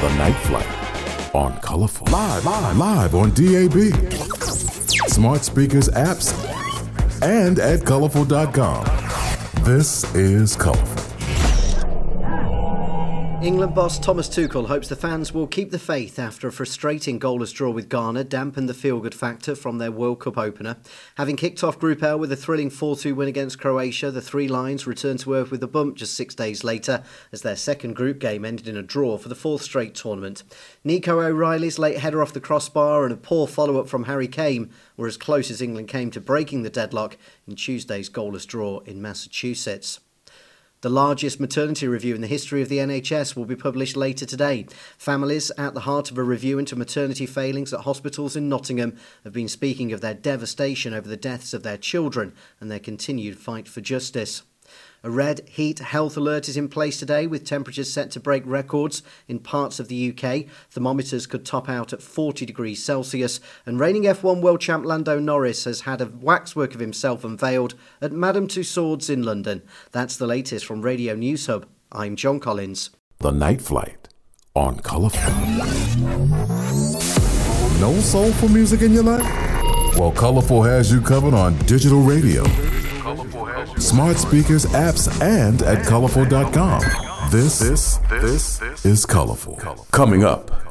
The Night Flight on Colorful. Live on DAB. Smart speakers, apps, and at colorful.com. This is Colorful. England boss Thomas Tuchel hopes the fans will keep the faith after a frustrating goalless draw with Ghana dampened the feel-good factor from their World Cup opener. Having kicked off Group L with a thrilling 4-2 win against Croatia, the Three Lions returned to earth with a bump just 6 days later as their second group game ended in a draw for the fourth straight tournament. Nico O'Reilly's late header off the crossbar and a poor follow-up from Harry Kane were as close as England came to breaking the deadlock in Tuesday's goalless draw in Massachusetts. The largest maternity review in the history of the NHS will be published later today. Families at the heart of a review into maternity failings at hospitals in Nottingham have been speaking of their devastation over the deaths of their children and their continued fight for justice. A red heat health alert is in place today with temperatures set to break records in parts of the UK. Thermometers could top out at 40 degrees Celsius and reigning F1 world champ Lando Norris has had a waxwork of himself unveiled at Madame Tussauds in London. That's the latest from Radio News Hub. I'm John Collins. The Night Flight on Colorful. No soulful music in your life? Well, Colorful has you covered on digital radio, smart speakers, apps, and at colorful.com. This is Colorful. Coming up,